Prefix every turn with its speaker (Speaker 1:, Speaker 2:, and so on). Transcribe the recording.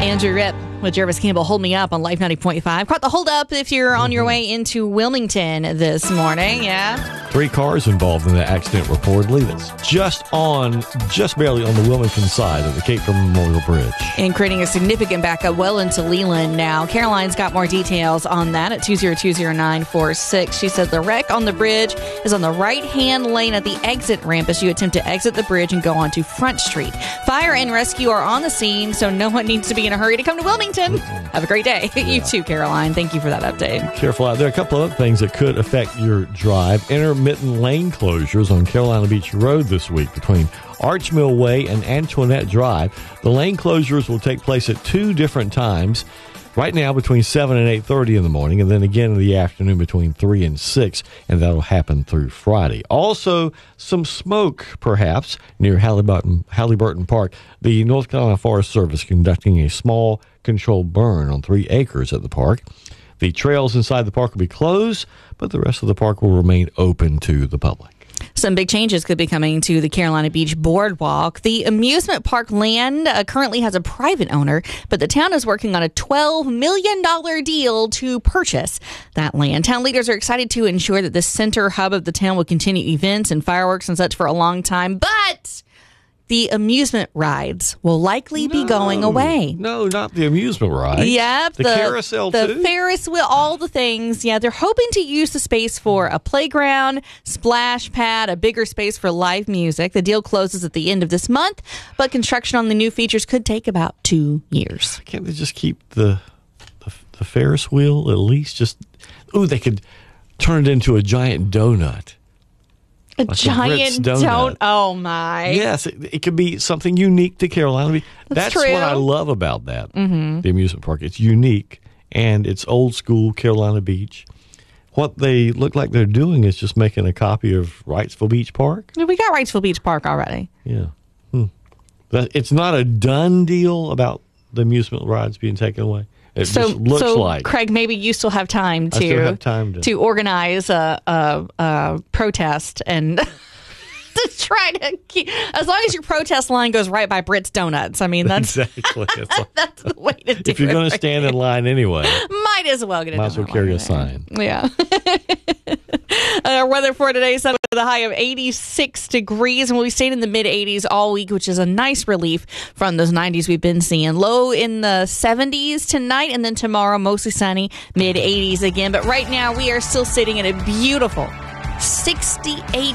Speaker 1: Andrew Ripp with Jervis Campbell, Hold Me Up on Life 90.5. Caught the hold up if you're on your way into Wilmington this morning, yeah?
Speaker 2: 3 cars involved in the accident reportedly. That's just barely on the Wilmington side of the Cape Fear Memorial Bridge.
Speaker 1: And creating a significant backup well into Leland now. Caroline's got more details on that at 2020946. She said the wreck on the bridge is on the right-hand lane at the exit ramp as you attempt to exit the bridge and go onto Front Street. Fire and rescue are on the scene, so no one needs to be in a hurry to come to Wilmington. Have a great day. Yeah. You too, Caroline. Thank you for that update.
Speaker 2: Careful out there. A couple of other things that could affect your drive. Intermittent lane closures on Carolina Beach Road this week between Archmill Way and Antoinette Drive. The lane closures will take place at 2 different times. Right now between 7 and 8:30 in the morning, and then again in the afternoon between 3 and 6, and that'll happen through Friday. Also, some smoke, perhaps, near Halliburton Park. The North Carolina Forest Service conducting a small controlled burn on 3 acres at the park. The trails inside the park will be closed, but the rest of the park will remain open to the public.
Speaker 1: Some big changes could be coming to the Carolina Beach Boardwalk. The amusement park land currently has a private owner, but the town is working on a $12 million deal to purchase that land. Town leaders are excited to ensure that the center hub of the town will continue events and fireworks and such for a long time, but the amusement rides will likely be going away.
Speaker 2: No, not the amusement ride.
Speaker 1: Yep.
Speaker 2: The carousel,
Speaker 1: too?
Speaker 2: The
Speaker 1: Ferris wheel, all the things. Yeah, they're hoping to use the space for a playground, splash pad, a bigger space for live music. The deal closes at the end of this month, but construction on the new features could take about 2 years.
Speaker 2: Can't they just keep the Ferris wheel at least? They could turn it into a giant donut.
Speaker 1: A giant donut. Oh, my.
Speaker 2: Yes, it could be something unique to Carolina. That's
Speaker 1: true.
Speaker 2: what I love about that, the amusement park. It's unique, and it's old school Carolina Beach. What they look like they're doing is just making a copy of Wrightsville Beach Park.
Speaker 1: We got Wrightsville Beach Park already.
Speaker 2: Yeah. It's not a done deal about the amusement rides being taken away. It just looks like.
Speaker 1: Craig, maybe you still have time to organize a protest and to try to keep, as long as your protest line goes right by Britt's Donuts. I mean, that's
Speaker 2: exactly
Speaker 1: that's the way to do it.
Speaker 2: If you're going to stand in line anyway,
Speaker 1: might as well get it.
Speaker 2: Might as well carry a sign.
Speaker 1: Yeah. Our weather for today set with a high of 86 degrees, and we'll be staying in the mid-80s all week, which is a nice relief from those 90s we've been seeing. Low in the 70s tonight, and then tomorrow mostly sunny, mid-80s again. But right now we are still sitting at a beautiful 68